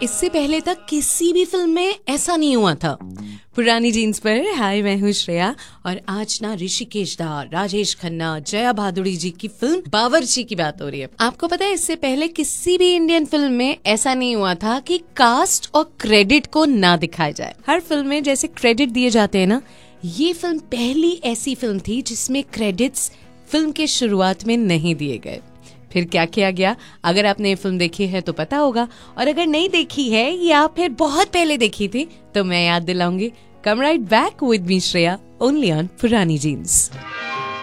इससे पहले तक किसी भी फिल्म में ऐसा नहीं हुआ था। पुरानी जीन्स पर हाय, मैं हूँ श्रेया और आज ना ऋषिकेश दा, राजेश खन्ना, जया भादुड़ी जी की फिल्म बावर्ची की बात हो रही है। आपको पता है इससे पहले किसी भी इंडियन फिल्म में ऐसा नहीं हुआ था कि कास्ट और क्रेडिट को ना दिखाया जाए। हर फिल्म में जैसे क्रेडिट दिए जाते हैं ना, ये फिल्म पहली ऐसी फिल्म थी जिसमें क्रेडिट्स फिल्म के शुरुआत में नहीं दिए गए। फिर क्या किया गया? अगर आपने ये फिल्म देखी है तो पता होगा, और अगर नहीं देखी है या फिर बहुत पहले देखी थी तो मैं याद दिलाऊंगी। कम right back with me Shreya, only on पुरानी जीन्स।